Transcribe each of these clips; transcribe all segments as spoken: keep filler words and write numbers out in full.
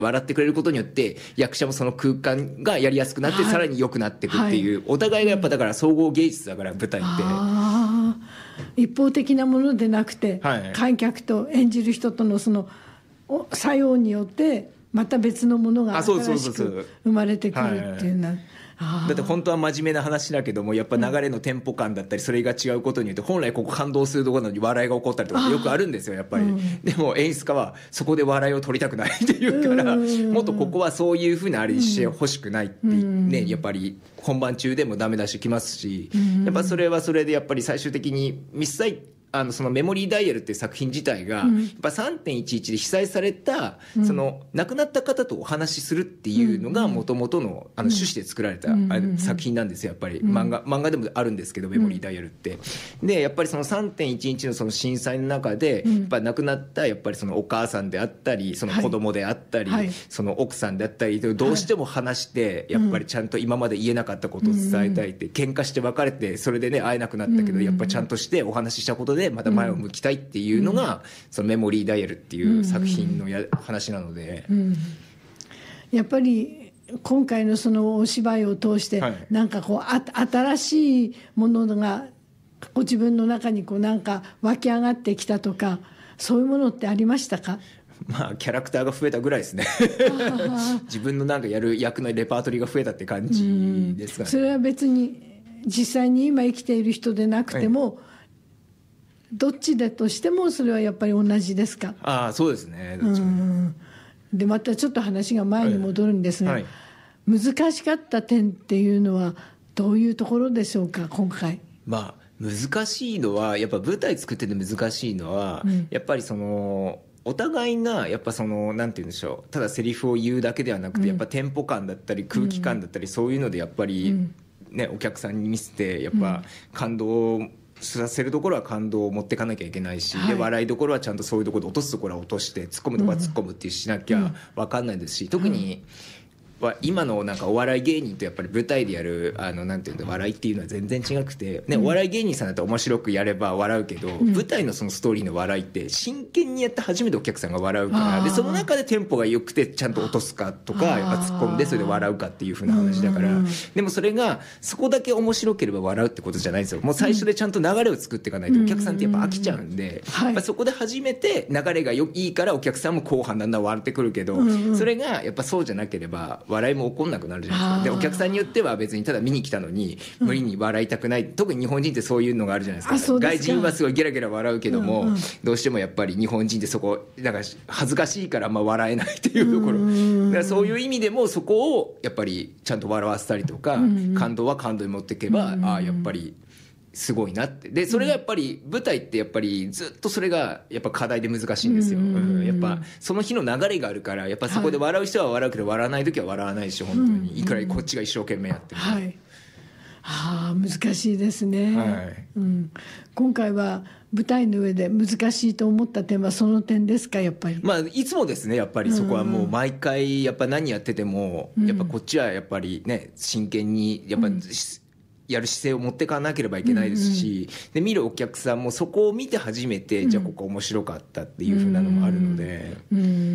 笑ってくれることによって役者もその空間がやりやすくなって、さらに良くなっていくっていう、はい、お互いがやっぱだから総合芸術だから舞台ってあ一方的なものでなくて、はい、観客と演じる人とのその作用によってまた別のものが新しく生まれてくるっていうのは、 だって本当は真面目な話だけどもやっぱ流れのテンポ感だったりそれが違うことによって本来ここ感動するところなのに笑いが起こったりとかよくあるんですよやっぱり、うん、でも演出家はそこで笑いを取りたくないっていうからもっとここはそういうふうなあれにしてほしくないってねやっぱり本番中でもダメ出しきますしやっぱそれはそれでやっぱり最終的にミスサイあのそのメモリーダイヤルっていう作品自体が、うん、やっぱ さんてんいちいち で被災された、うん、その亡くなった方とお話しするっていうのがもともとのあの趣旨で作られた、うん、作品なんですよやっぱり、うん、漫画漫画でもあるんですけどメモリーダイヤルってでやっぱりその さんてんいちいち のその震災の中で、うん、やっぱ亡くなったやっぱりそのお母さんであったりその子供であったり、はい、その奥さんであったりどうしても話してやっぱりちゃんと今まで言えなかったことを伝えたいって喧嘩して別れてそれでね会えなくなったけどやっぱりちゃんとしてお話ししたことでまた前を向きたいっていうのが、うん、そのメモリーダイヤルっていう作品のや、うん、話なので、うん、 やっぱり今回のそのお芝居を通して、はい、なんかこうあ新しいものがご自分の中にこうなんか湧き上がってきたとかそういうものってありましたか？ まあキャラクターが増えたぐらいですね自分のなんかやる役のレパートリーが増えたって感じですかね。 それは別に実際に今生きている人でなくても、はいどっちでとしてもそれはやっぱり同じですか？ ああそうですね。 うんでまたちょっと話が前に戻るんですが、はい、難しかった点っていうのはどういうところでしょうか今回？ まあ難しいのはやっぱ舞台作ってて難しいのは、うん、やっぱりそのお互いがやっぱそのなんて言うんでしょうただセリフを言うだけではなくて、うん、やっぱテンポ感だったり空気感だったり、うん、そういうのでやっぱり、うんね、お客さんに見せてやっぱ感動をさせるところは感動を持っていかなきゃいけないし、はい、で笑いどころはちゃんとそういうところで落とすところは落として突っ込むところは突っ込むっていうしなきゃ分かんないですし、うん、特には今のなんかお笑い芸人とやっぱり舞台でやるあのなんていうんだ笑いっていうのは全然違くて、ね、お笑い芸人さんだと面白くやれば笑うけど、うん、舞台のそのストーリーの笑いって真剣にやって初めてお客さんが笑うからでその中でテンポが良くてちゃんと落とすかとかやっぱ突っ込んでそれで笑うかっていう風な話だから、でもそれがそこだけ面白ければ笑うってことじゃないんですよ。もう最初でちゃんと流れを作っていかないとお客さんってやっぱ飽きちゃうんで、やっぱそこで初めて流れがよいいからお客さんも後半だんだん笑ってくるけど、それがやっぱそうじゃなければ笑いも起こんなくなるじゃないですか。でお客さんによっては別にただ見に来たのに無理に笑いたくない、うん、特に日本人ってそういうのがあるじゃないですか。外人はすごいゲラゲラ笑うけども、うんうん、どうしてもやっぱり日本人ってそこなんか恥ずかしいからまあ笑えないっていうところ、だからそういう意味でもそこをやっぱりちゃんと笑わせたりとか、うん、感動は感動に持っていけば、うん、ああやっぱりすごいなって。でそれがやっぱり舞台ってやっぱりずっとそれがやっぱ課題で難しいんですよ、うん、やっぱその日の流れがあるからやっぱそこで笑う人は笑うけど笑わない時は笑わないし本当にいくらこっちが一生懸命やっても、 はいはあ、難しいですね、はいうん、今回は舞台の上で難しいと思った点はその点ですかやっぱり、 まあ、いつもですねやっぱりそこはもう毎回やっぱ何やっててもやっぱこっちはやっぱりね真剣にやっぱ、うんやる姿勢を持っていかなければいけないですし、うんうん、で見るお客さんもそこを見て初めて、うん、じゃあここ面白かったっていう風なのもあるので、うん、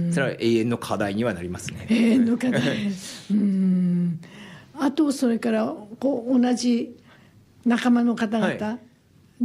それは永遠の課題にはなりますね。 永遠の課題うんあとそれからこう同じ仲間の方々、はい、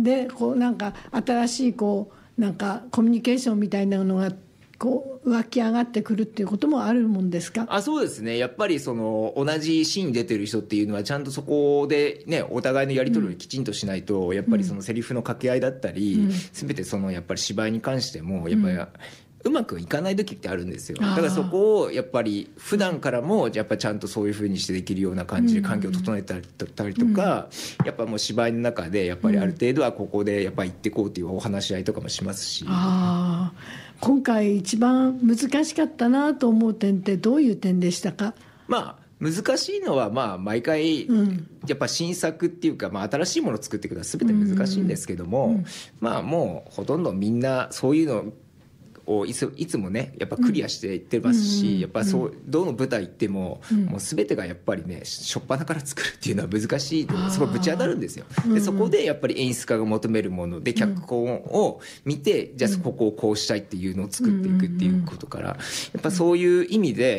でこうなんか新しいこうなんかコミュニケーションみたいなのがこう湧き上がってくるっていうこともあるもんですか？ あそうですねやっぱりその同じシーンに出てる人っていうのはちゃんとそこでねお互いのやり取りをきちんとしないと、うん、やっぱりそのセリフの掛け合いだったり、うん、全てそのやっぱり芝居に関してもやっぱり、うんうまくいかない時ってあるんですよ。だからそこをやっぱり普段からもやっぱちゃんとそういう風にしてできるような感じで環境を整えたりとか、やっぱもう芝居の中でやっぱりある程度はここでやっぱ行ってこうっていうお話し合いとかもしますし、 あ今回一番難しかったなと思う点ってどういう点でしたか？ まあ難しいのはまあ毎回やっぱ新作っていうかまあ新しいものを作っていくのは全て難しいんですけども、まあもうほとんどみんなそういうのをいつ、いつもねやっぱクリアしていってますし、うん、やっぱそうどの舞台行っても、うん、もう全てがやっぱりね初っ端から作るっていうのは難しいとそこぶち当たるんですよ。でそこでやっぱり演出家が求めるもので脚本を見て、うん、じゃあここをこうしたいっていうのを作っていくっていうことからやっぱそういう意味で